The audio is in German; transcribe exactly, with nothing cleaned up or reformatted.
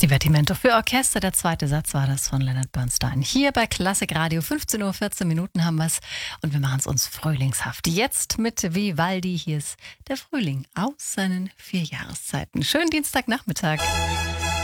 Divertimento für Orchester. Der zweite Satz war das von Leonard Bernstein. Hier bei Klassik Radio. fünfzehn Uhr, vierzehn Minuten haben wir es und wir machen es uns frühlingshaft. Jetzt mit Vivaldi. Hier ist der Frühling aus seinen vier Jahreszeiten. Schönen Dienstagnachmittag.